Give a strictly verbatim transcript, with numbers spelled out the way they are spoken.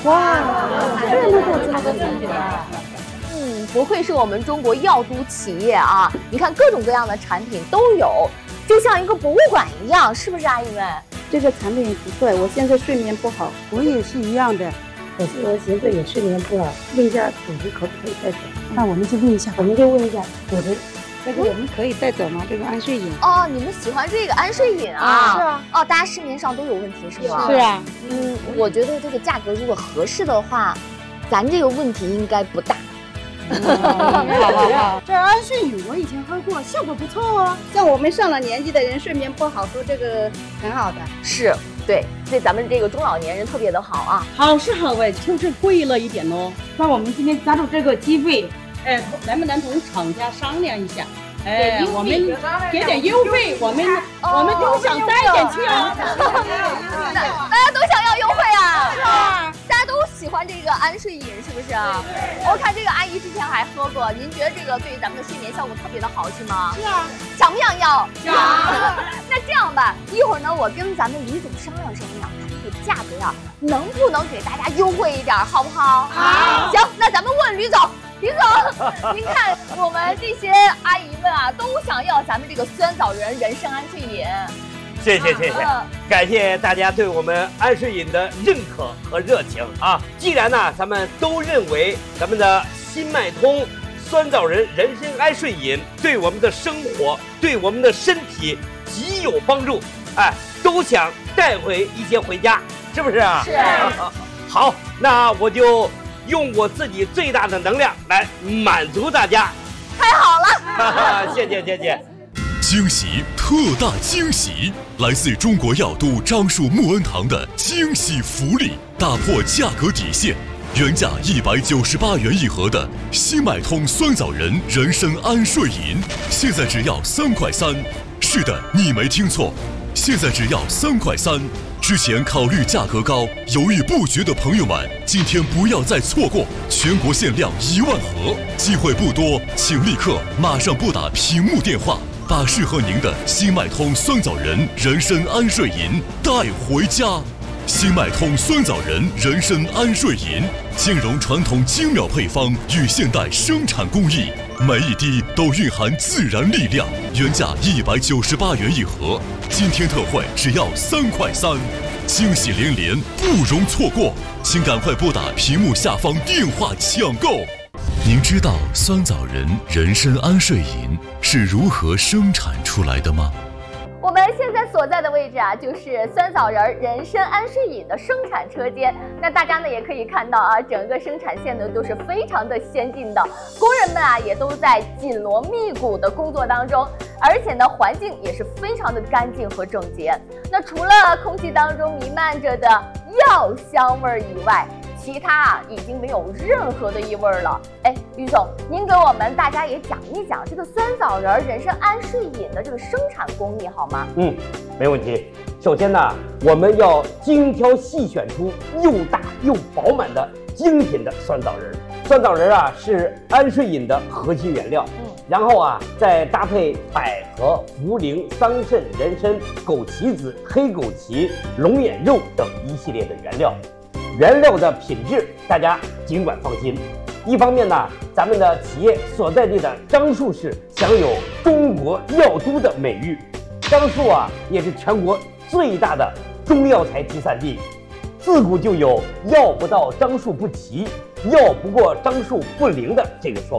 哇，这能做这么多产品啊！ 嗯，不愧是我们中国药都企业啊！你看各种各样的产品都有，就像一个博物馆一样，是不是阿姨们？ 这个产品不错，我现在睡眠不好， 我也是一样的。 可是我现在也睡眠不好，问一下主子可不可以带走？ 那我们就问一下， 我们就问一下主子。 这个我们可以带走吗？这个安睡饮哦，你们喜欢这个安睡饮啊？ 是啊。 哦，大家市面上都有问题是吗？ 是啊。 嗯，我觉得这个价格如果合适的话，咱这个问题应该不大。 好好好，这安睡饮我以前喝过，效果不错哦。 像我们上了年纪的人睡眠不好，喝这个很好的。 是，对，对咱们这个中老年人特别的好啊。 好是好哎，就是贵了一点哦。那我们今天抓住这个机会，哎，能不能同厂家商量一下？哎，我们给点优惠，我们我们都想带点去啊。 大家都想要优惠啊！是啊，大家都喜欢这个安睡饮，是不是啊？我看这个阿姨之前还喝过，您觉得这个对于咱们的睡眠效果特别的好，是吗？ 是啊。 想不想要？ 想。 那这样吧，一会儿呢，我跟咱们李总商量商量，看这个价格呀，能不能给大家优惠一点，好不好？ 好。 行，那咱们问吕总。李总，您看我们这些阿姨们啊，都想要咱们这个酸枣仁人参安睡饮。 谢谢谢谢，啊、感谢大家对我们安睡饮的认可和热情啊！既然呢，咱们都认为咱们的新脉通酸枣仁人参安睡饮对我们的生活、对我们的身体极有帮助，哎，都想带回一些回家，是不是啊？ 是。啊、 好，那我就用我自己最大的能量来满足大家。 太好了， 谢谢谢谢。 惊喜，特大惊喜！来自中国药都樟树木恩堂的惊喜福利，打破价格底线，原价一百九十八元一盒的新脉通酸枣仁人参安睡饮，现在只要三块三。是的，你没听错，现在只要三块三。之前考虑价格高，犹豫不决的朋友们，今天不要再错过，全国限量一万盒，机会不多，请立刻马上拨打屏幕电话，把适合您的新脉通酸枣仁人参安睡饮带回家。新脉通酸枣仁人参安睡饮兼容传统精妙配方与现代生产工艺，每一滴都蕴含自然力量，原价一百九十八元一盒，今天特惠只要三块三，惊喜连连，不容错过，请赶快拨打屏幕下方电话抢购。您知道酸枣仁人参安睡饮是如何生产出来的吗？ 我们现在所在的位置啊，就是酸枣仁人参安睡饮的生产车间。那大家呢也可以看到啊，整个生产线呢都是非常的先进的，工人们啊也都在紧锣密鼓的工作当中，而且呢环境也是非常的干净和整洁。那除了空气当中弥漫着的药香味以外，其他啊已经没有任何的异味了。哎，于总，您给我们大家也讲一讲这个酸枣仁人参安睡饮的这个生产工艺好吗？ 嗯，没问题。首先呢，我们要精挑细选出又大又饱满的精品的酸枣仁。酸枣仁啊是安睡饮的核心原料，嗯，然后啊再搭配百合、茯苓、桑葚、人参、枸杞子、黑枸杞、龙眼肉等一系列的原料。原料的品质，大家尽管放心。一方面呢，咱们的企业所在地的樟树市享有中国药都的美誉，樟树啊也是全国最大的中药材集散地。自古就有“药不到樟树不齐，药不过樟树不灵”的这个说法。